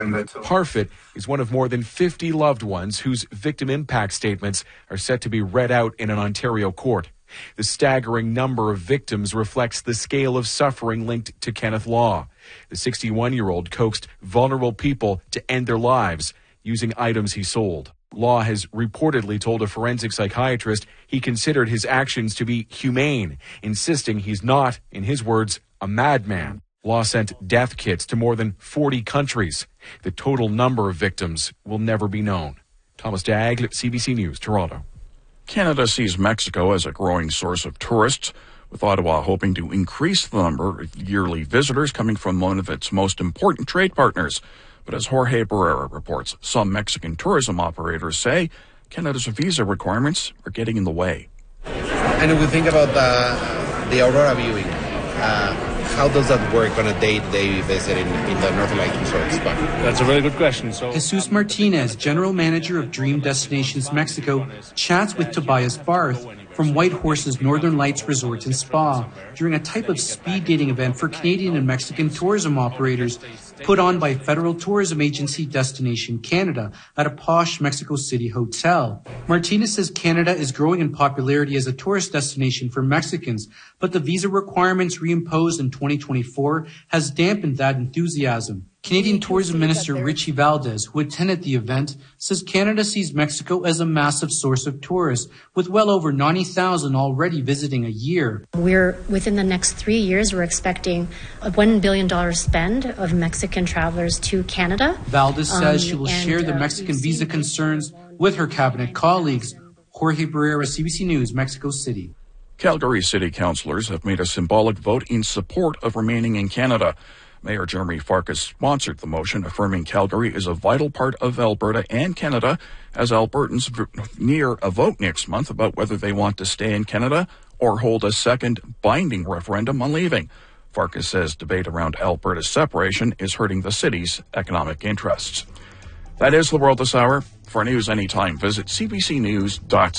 Parfit is one of more than 50 loved ones whose victim impact statements are set to be read out in an Ontario court. The staggering number of victims reflects the scale of suffering linked to Kenneth Law. The 61-year-old coaxed vulnerable people to end their lives using items he sold. Law has reportedly told a forensic psychiatrist he considered his actions to be humane, insisting he's not, in his words, a madman. Law sent death kits to more than 40 countries. The total number of victims will never be known. Thomas Daigle, CBC News, Toronto. Canada sees Mexico as a growing source of tourists, with Ottawa hoping to increase the number of yearly visitors coming from one of its most important trade partners. But as Jorge Barrera reports, some Mexican tourism operators say Canada's visa requirements are getting in the way. And if we think about the Aurora viewing, how does that work on a day-to-day visit in the Northern Lights Resort Spa? That's a very good question. Jesus Martinez, General Manager of Dream Destinations Mexico, chats with Tobias Barth from White Horse's Northern Lights Resort and Spa during a type of speed dating event for Canadian and Mexican tourism operators put on by federal tourism agency Destination Canada at a posh Mexico City hotel. Martinez says Canada is growing in popularity as a tourist destination for Mexicans, but the visa requirements reimposed in 2024 has dampened that enthusiasm. Canadian Tourism Minister Richie Valdez, who attended the event, says Canada sees Mexico as a massive source of tourists, with well over 90,000 already visiting a year. Within the next 3 years, we're expecting a $1 billion spend of Mexican travelers to Canada. Valdez says she will share the Mexican visa concerns with her cabinet colleagues. Jorge Barrera, CBC News, Mexico City. Calgary City Councillors have made a symbolic vote in support of remaining in Canada. Mayor Jeremy Farkas sponsored the motion affirming Calgary is a vital part of Alberta and Canada as Albertans near a vote next month about whether they want to stay in Canada or hold a second binding referendum on leaving. Farkas says debate around Alberta's separation is hurting the city's economic interests. That is the world this hour. For news anytime, visit cbcnews.ca.